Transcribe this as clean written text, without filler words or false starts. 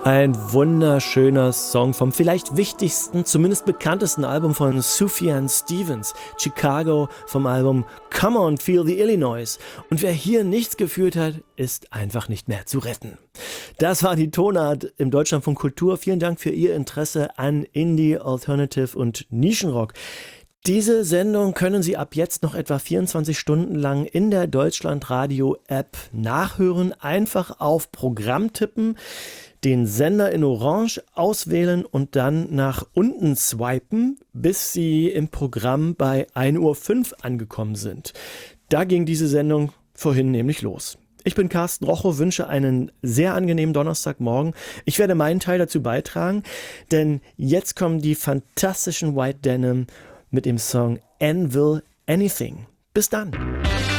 Ein wunderschöner Song vom vielleicht wichtigsten, zumindest bekanntesten Album von Sufjan Stevens, Chicago, vom Album Come On Feel the Illinois. Und wer hier nichts gefühlt hat, ist einfach nicht mehr zu retten. Das war die Tonart im Deutschlandfunk Kultur. Vielen Dank für Ihr Interesse an Indie, Alternative und Nischenrock. Diese Sendung können Sie ab jetzt noch etwa 24 Stunden lang in der Deutschlandradio-App nachhören. Einfach auf Programm tippen, den Sender in Orange auswählen und dann nach unten swipen, bis Sie im Programm bei 1:05 Uhr angekommen sind. Da ging diese Sendung vorhin nämlich los. Ich bin Carsten Rochow, wünsche einen sehr angenehmen Donnerstagmorgen. Ich werde meinen Teil dazu beitragen, denn jetzt kommen die fantastischen White Denim mit dem Song Anvil Anything. Bis dann.